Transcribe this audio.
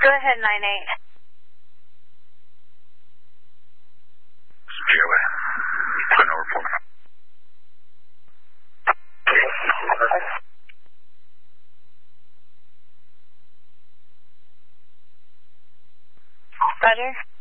Go ahead, 9-8. GOA. Turn over for me. Roger.